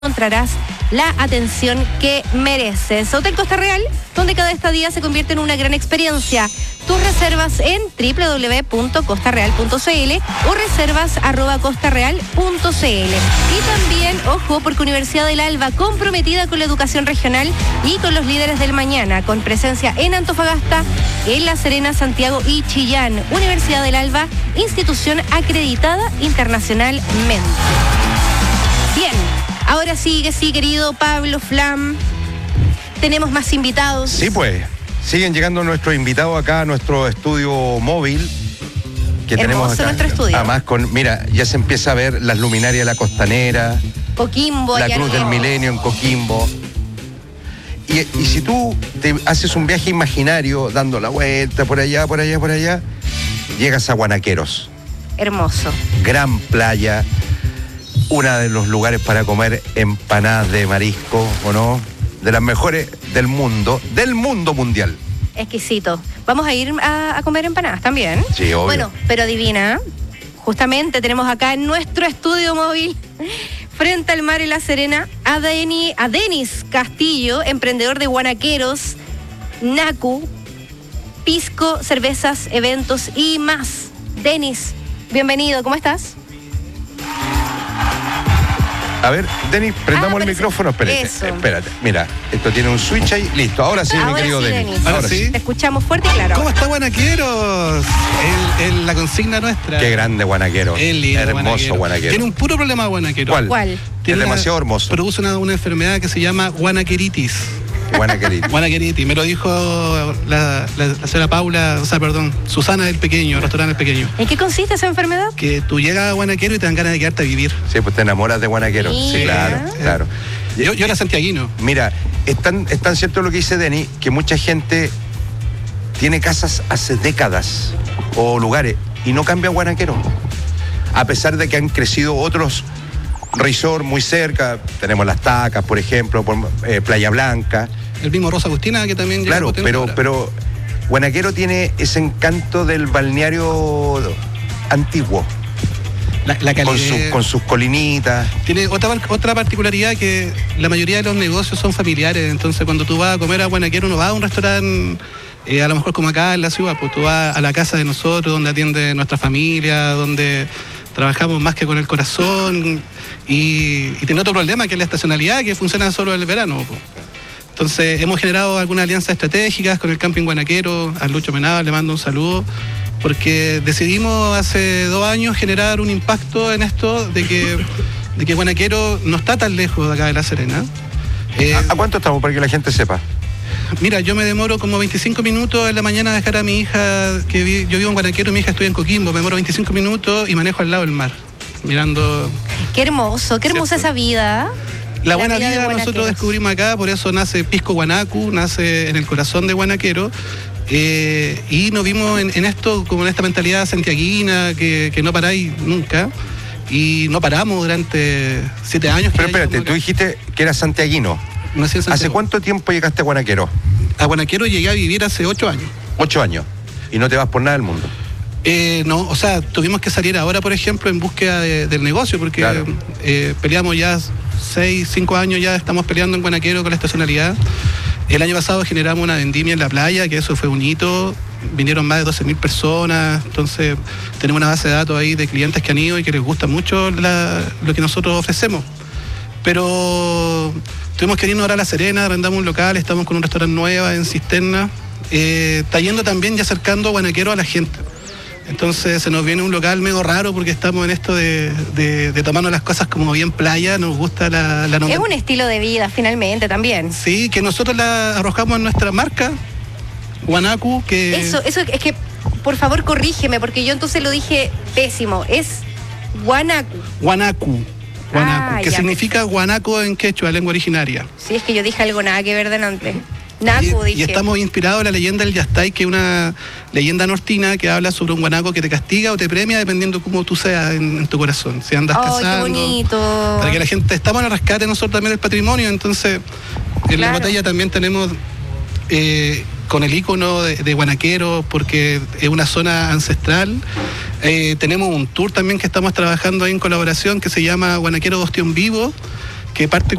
encontrarás la atención que mereces. Hotel Costa Real, donde cada estadía se convierte en una gran experiencia. Tus reservas en www.costareal.cl o reservas@costareal.cl. Y también, ojo, porque Universidad del Alba, comprometida con la educación regional y con los líderes del mañana, con presencia en Antofagasta, en La Serena, Santiago y Chillán. Universidad del Alba, institución acreditada internacionalmente. Bien. Ahora sí, querido Pablo Flam, tenemos más invitados. Sí, pues, siguen llegando nuestros invitados acá a nuestro estudio móvil que tenemos acá. Nuestro estudio. Además, mira, ya se empieza a ver las luminarias de la Costanera, Coquimbo, la Cruz del Milenio en Coquimbo. Y si tú te haces un viaje imaginario dando la vuelta por allá, llegas a Guanaqueros. Hermoso. Gran playa. Uno de los lugares para comer empanadas de marisco, ¿o no? De las mejores del mundo mundial. Exquisito. Vamos a ir a comer empanadas también. Sí, obvio. Bueno, pero adivina, justamente tenemos acá en nuestro estudio móvil, frente al mar en La Serena, a Denis Castillo, emprendedor de Guanaqueros, Nacu, pisco, cervezas, eventos y más. Denis, bienvenido, ¿cómo estás? A ver, Denis, prendamos el micrófono. Espérate. Mira, esto tiene un switch ahí. Listo, ahora sí, mi querido Denis. Ahora sí. Te escuchamos fuerte y claro. ¿Cómo está Guanaqueros? La consigna nuestra. Qué grande Guanaquero. Hermoso Guanaquero. Tiene un puro problema Guanaquero. ¿Cuál? Es demasiado hermoso. Produce una enfermedad que se llama guanaqueritis. Guanaqueritis. Me lo dijo la señora Susana del Pequeño, restaurante El Pequeño. ¿En qué consiste esa enfermedad? Que tú llegas a Guanaquero y te dan ganas de quedarte a vivir. Sí, pues te enamoras de Guanaquero. Sí, claro. Yo era santiaguino. Mira, es tan cierto lo que dice Denis, que mucha gente tiene casas hace décadas o lugares y no cambia a Guanaquero. A pesar de que han crecido otros resort muy cerca, tenemos Las Tacas, por ejemplo, Playa Blanca. El mismo Rosa Agustina, que también llega. Claro, pero Guanaquero tiene ese encanto del balneario antiguo. La calidez. Con sus colinitas. Tiene otra particularidad, que la mayoría de los negocios son familiares. Entonces, cuando tú vas a comer a Guanaquero, no vas a un restaurante, a lo mejor como acá en la ciudad, pues tú vas a la casa de nosotros, donde atiende nuestra familia, donde trabajamos más que con el corazón, y tiene otro problema, que es la estacionalidad, que funciona solo en el verano. Entonces hemos generado algunas alianzas estratégicas con el Camping Guanaquero. A Lucho Menaba le mando un saludo, porque decidimos hace 2 años generar un impacto en esto de que Guanaquero no está tan lejos de acá de La Serena. ¿A cuánto estamos, para que la gente sepa? Mira, yo me demoro como 25 minutos en la mañana a dejar a mi hija, yo vivo en Guanaquero y mi hija estudia en Coquimbo. Me demoro 25 minutos y manejo al lado del mar, mirando. Qué hermosa esa vida. La buena vida nosotros descubrimos acá, por eso nace Pisco Guanacu, nace en el corazón de Guanaquero. Y nos vimos en esto, como en esta mentalidad santiaguina, que no paráis nunca. Y no paramos durante 7 años. Pero espérate, tú dijiste que eras santiaguino. ¿Hace cuánto tiempo llegaste a Guanaquero? A Guanaquero llegué a vivir hace 8 años. 8 años. ¿Y no te vas por nada del mundo? No, o sea, tuvimos que salir ahora, por ejemplo, en búsqueda del negocio, porque claro, peleamos ya 5 años, ya estamos peleando en Guanaquero con la estacionalidad. El año pasado generamos una vendimia en la playa, que eso fue un hito. Vinieron más de 12.000 personas, entonces tenemos una base de datos ahí de clientes que han ido y que les gusta mucho lo que nosotros ofrecemos. Pero tuvimos que irnos ahora a La Serena, arrendamos un local, estamos con un restaurante nuevo en Cisterna. Está yendo también ya acercando a Guanaquero a la gente. Entonces se nos viene un local medio raro, porque estamos en esto de tomarnos las cosas como bien playa, nos gusta la Es un estilo de vida finalmente también. Sí, que nosotros la arrojamos en nuestra marca, Guanacu, que... Eso es que, por favor, corrígeme, porque yo entonces lo dije pésimo. Es Guanacu. Guanacu, que significa guanaco en quechua, lengua originaria. Sí, es que yo dije algo nada que ver delante. Nacu, dije. Y estamos inspirados en la leyenda del Yastay, que es una leyenda nortina que habla sobre un guanaco que te castiga o te premia dependiendo cómo tú seas en tu corazón. Si andas cazando. ¡Qué bonito! Para que la gente, estamos en el rescate nosotros también del patrimonio, entonces en la botella también tenemos con el ícono de Guanaquero, porque es una zona ancestral. Tenemos un tour también que estamos trabajando ahí en colaboración, que se llama Guanaquero Ostión Vivo, parte